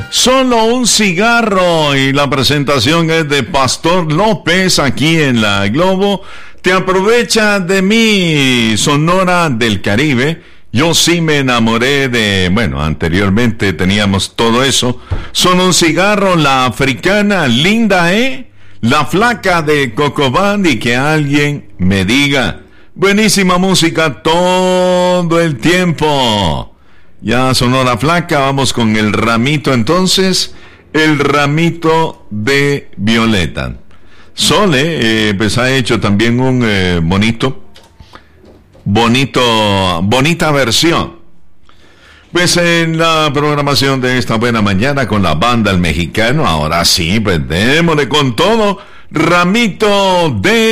Solo un cigarro, y la presentación es de Pastor López aquí en la Globo. Te aprovecha de mí, Sonora del Caribe. Yo sí me enamoré de, bueno, anteriormente teníamos todo eso. Solo un cigarro, la africana, linda, la flaca de Cocobán, y que alguien me diga, buenísima música todo el tiempo. Ya Sonora Flaca, vamos con el ramito entonces, el ramito de Violeta. Sole, pues ha hecho también un bonita versión. Pues en la programación de esta buena mañana con la banda El Mexicano, ahora sí, pues démosle con todo, ramito de